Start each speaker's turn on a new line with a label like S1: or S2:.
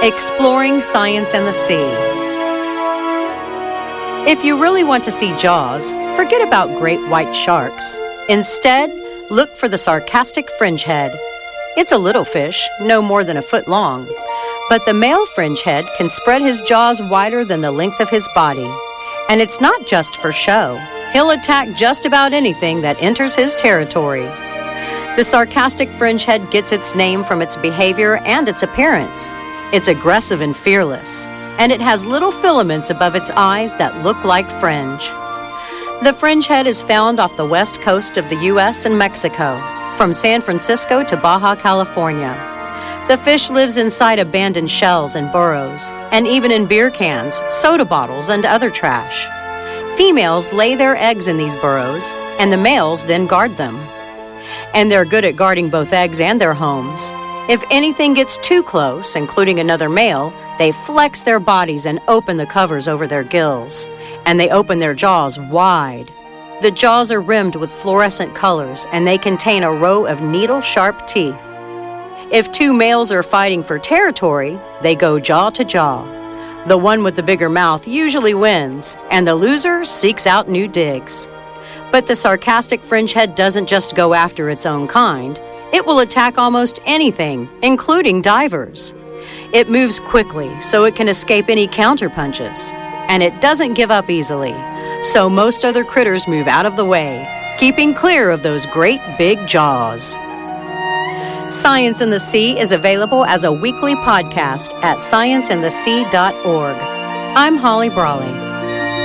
S1: Exploring Science in the Sea. If you really want to see Jaws, forget about great white sharks. Instead, look for the sarcastic fringehead. It's a little fish, no more than a foot long, but the male fringehead can spread his jaws wider than the length of his body. And it's not just for show. He'll attack just about anything that enters his territory. The sarcastic fringehead gets its name from its behavior and its appearance. It's aggressive and fearless, and it has little filaments above its eyes that look like fringe. The fringehead is found off the west coast of the U.S. and Mexico, from San Francisco to Baja California. The fish lives inside abandoned shells and burrows, and even in beer cans, soda bottles, and other trash. Females lay their eggs in these burrows, and the males then guard them. And they're good at guarding both eggs and their homes. If anything gets too close, including another male, they flex their bodies and open the covers over their gills. And they open their jaws wide. The jaws are rimmed with fluorescent colors, and they contain a row of needle-sharp teeth. If two males are fighting for territory, they go jaw to jaw. The one with the bigger mouth usually wins, and the loser seeks out new digs. But the sarcastic fringehead doesn't just go after its own kind. It will attack almost anything, including divers. It moves quickly so it can escape any counterpunches. And it doesn't give up easily, so most other critters move out of the way, keeping clear of those great big jaws. Science in the Sea is available as a weekly podcast at scienceinthesea.org. I'm Holly Brawley.